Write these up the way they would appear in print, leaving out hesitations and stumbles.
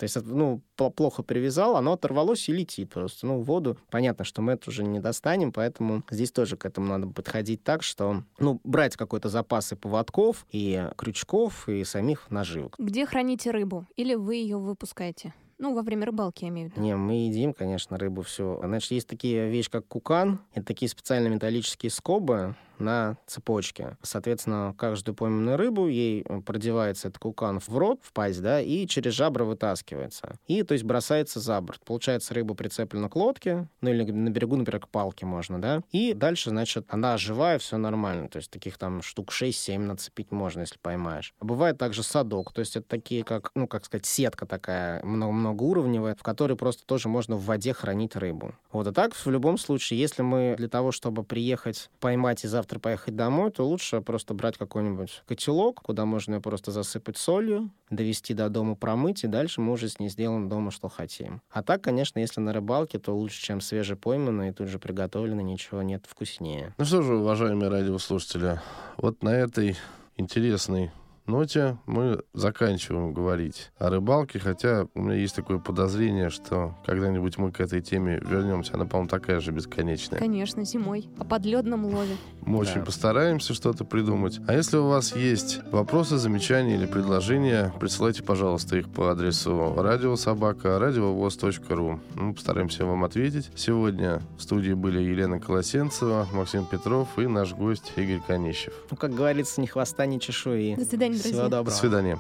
То есть, плохо привязал, оно оторвалось и летит просто. В воду. Понятно, что мы это уже не достанем, поэтому здесь тоже к этому надо подходить так, что, брать какой-то запас и поводков, и крючков, и самих наживок. Где храните рыбу? Или вы ее выпускаете? Во время рыбалки, я имею в виду. Не, мы едим, конечно, рыбу всю. Значит, есть такие вещи, как кукан. Это такие специальные металлические скобы на цепочке. Соответственно, каждую пойманную рыбу, ей продевается этот кукан в рот, в пасть, да, и через жабры вытаскивается. И, то есть, бросается за борт. Получается, рыба прицеплена к лодке, или на берегу, например, к палке можно, да. И дальше, значит, она живая, все нормально. То есть, таких там штук 6-7 нацепить можно, если поймаешь. А бывает также садок. То есть, это такие, как сказать, сетка такая, многоуровневая, в которой просто тоже можно в воде хранить рыбу. Вот. А так, в любом случае, если мы для того, чтобы приехать, поймать и завтра поехать домой, то лучше просто брать какой-нибудь котелок, куда можно ее просто засыпать солью, довести до дома, промыть, и дальше мы уже с ней сделаем дома, что хотим. А так, конечно, если на рыбалке, то лучше, чем свежепойманное и тут же приготовленное, ничего нет вкуснее. Ну что же, уважаемые радиослушатели, вот на этой интересной ноте мы заканчиваем говорить о рыбалке, хотя у меня есть такое подозрение, что когда-нибудь мы к этой теме вернемся. Она, по-моему, такая же бесконечная. Конечно, зимой. О подледном лове. Мы очень постараемся что-то придумать. А если у вас есть вопросы, замечания или предложения, присылайте, пожалуйста, их по адресу radiosobaka.radiovoz.ru. Мы постараемся вам ответить. Сегодня в студии были Елена Колосенцева, Максим Петров и наш гость Игорь Конищев. Как говорится, ни хвоста, ни чешуи. До свидания, друзья. Всего доброго. До свидания.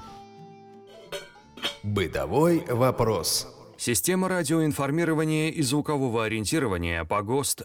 Бытовой вопрос. Система радиоинформирования и звукового ориентирования по ГОСТ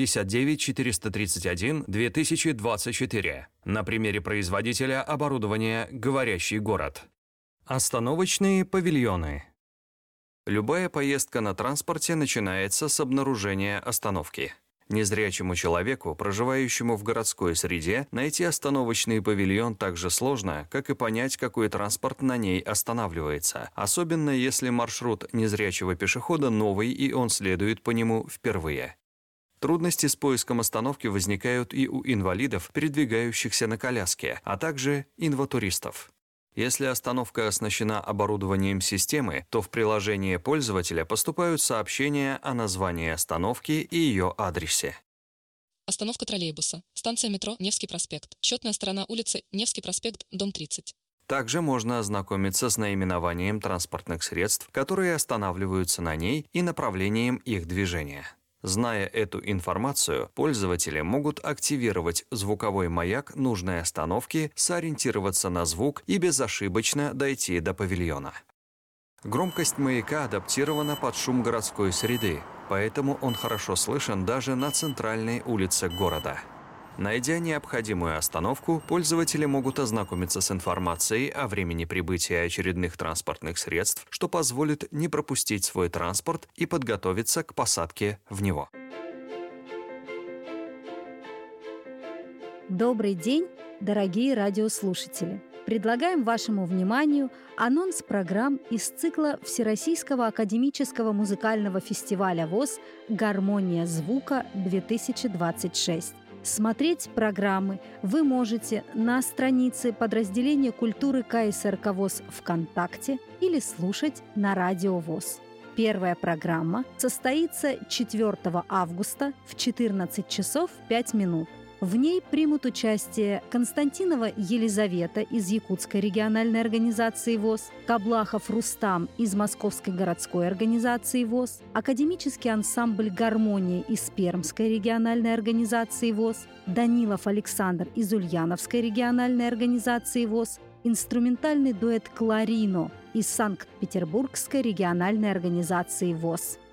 R59431-2024. На примере производителя оборудования «Говорящий город». Остановочные павильоны. Любая поездка на транспорте начинается с обнаружения остановки. Незрячему человеку, проживающему в городской среде, найти остановочный павильон так же сложно, как и понять, какой транспорт на ней останавливается, особенно если маршрут незрячего пешехода новый и он следует по нему впервые. Трудности с поиском остановки возникают и у инвалидов, передвигающихся на коляске, а также инватуристов. Если остановка оснащена оборудованием системы, то в приложение пользователя поступают сообщения о названии остановки и ее адресе. Остановка троллейбуса. Станция метро Невский проспект. Четная сторона улицы Невский проспект, дом 30. Также можно ознакомиться с наименованием транспортных средств, которые останавливаются на ней, и направлением их движения. Зная эту информацию, пользователи могут активировать звуковой маяк нужной остановки, сориентироваться на звук и безошибочно дойти до павильона. Громкость маяка адаптирована под шум городской среды, поэтому он хорошо слышен даже на центральной улице города. Найдя необходимую остановку, пользователи могут ознакомиться с информацией о времени прибытия очередных транспортных средств, что позволит не пропустить свой транспорт и подготовиться к посадке в него. Добрый день, дорогие радиослушатели! Предлагаем вашему вниманию анонс программ из цикла Всероссийского академического музыкального фестиваля ВОС «Гармония звука-2026». Смотреть программы вы можете на странице подразделения культуры КСРК ВОС ВКонтакте или слушать на Радио ВОС. Первая программа состоится 4 августа в 14 часов 5 минут. В ней примут участие Константинова Елизавета из Якутской региональной организации ВОС, Каблахов Рустам из Московской городской организации ВОС, академический ансамбль «Гармония» из Пермской региональной организации ВОС, Данилов Александр из Ульяновской региональной организации ВОС, инструментальный дуэт «Кларино» из Санкт-Петербургской региональной организации ВОС.